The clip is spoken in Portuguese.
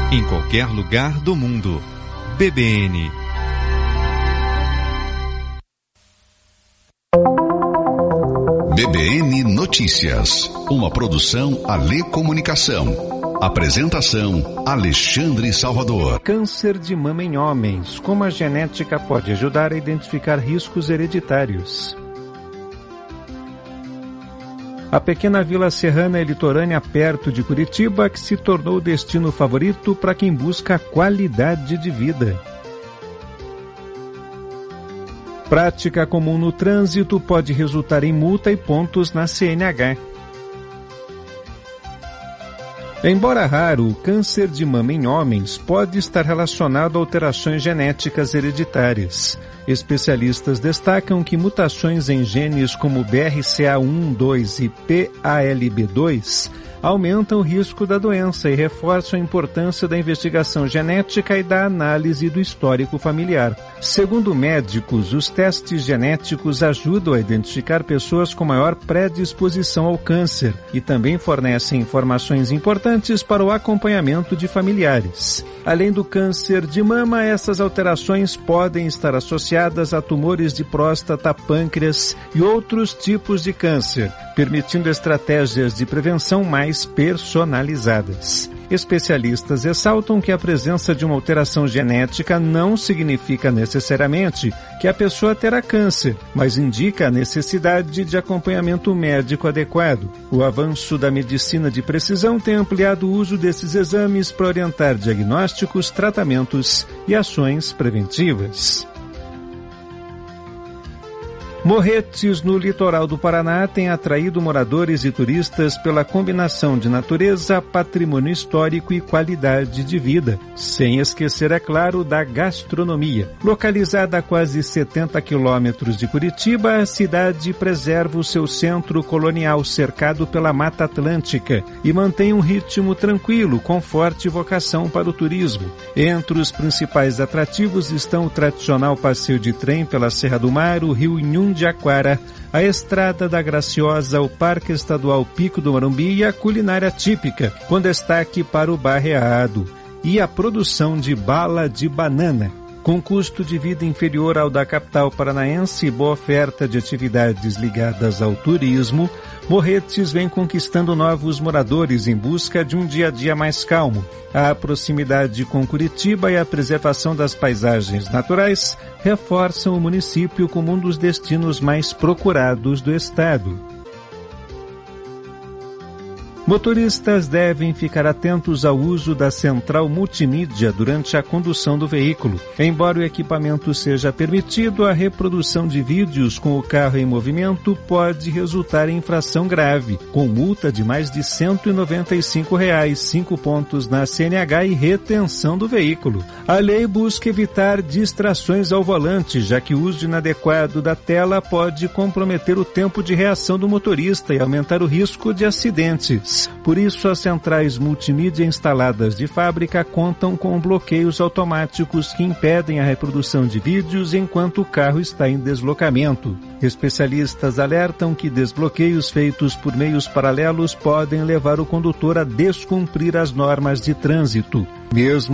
em qualquer lugar do mundo. BBN. BBN Notícias, uma produção Alê Comunicação. Apresentação Alexandre Salvador. Câncer de mama em homens. Como a genética pode ajudar a identificar riscos hereditários? A pequena vila serrana e litorânea perto de Curitiba que se tornou o destino favorito para quem busca qualidade de vida. Prática comum no trânsito pode resultar em multa e pontos na CNH. Embora raro, o câncer de mama em homens pode estar relacionado a alterações genéticas hereditárias. Especialistas destacam que mutações em genes como BRCA1, 2 e PALB2 aumentam o risco da doença e reforçam a importância da investigação genética e da análise do histórico familiar. Segundo médicos, os testes genéticos ajudam a identificar pessoas com maior predisposição ao câncer e também fornecem informações importantes para o acompanhamento de familiares. Além do câncer de mama, essas alterações podem estar associadas a tumores de próstata, pâncreas e outros tipos de câncer, permitindo estratégias de prevenção mais personalizadas. Especialistas ressaltam que a presença de uma alteração genética não significa necessariamente que a pessoa terá câncer, mas indica a necessidade de acompanhamento médico adequado. O avanço da medicina de precisão tem ampliado o uso desses exames para orientar diagnósticos, tratamentos e ações preventivas. Morretes, no litoral do Paraná, tem atraído moradores e turistas pela combinação de natureza, patrimônio histórico e qualidade de vida. Sem esquecer, é claro, da gastronomia. Localizada a quase 70 quilômetros de Curitiba, a cidade preserva o seu centro colonial cercado pela Mata Atlântica e mantém um ritmo tranquilo, com forte vocação para o turismo. Entre os principais atrativos estão o tradicional passeio de trem pela Serra do Mar, o Rio Inhum de Aquara, a Estrada da Graciosa, o Parque Estadual Pico do Morumbi e a culinária típica, com destaque para o barreado e a produção de bala de banana. Com custo de vida inferior ao da capital paranaense e boa oferta de atividades ligadas ao turismo, Morretes vem conquistando novos moradores em busca de um dia-a-dia mais calmo. A proximidade com Curitiba e a preservação das paisagens naturais reforçam o município como um dos destinos mais procurados do estado. Motoristas devem ficar atentos ao uso da central multimídia durante a condução do veículo. Embora o equipamento seja permitido, a reprodução de vídeos com o carro em movimento pode resultar em infração grave, com multa de mais de R$ 195, 5 pontos na CNH e retenção do veículo. A lei busca evitar distrações ao volante, já que o uso inadequado da tela pode comprometer o tempo de reação do motorista e aumentar o risco de acidentes. Por isso, as centrais multimídia instaladas de fábrica contam com bloqueios automáticos que impedem a reprodução de vídeos enquanto o carro está em deslocamento. Especialistas alertam que desbloqueios feitos por meios paralelos podem levar o condutor a descumprir as normas de trânsito. Mesmo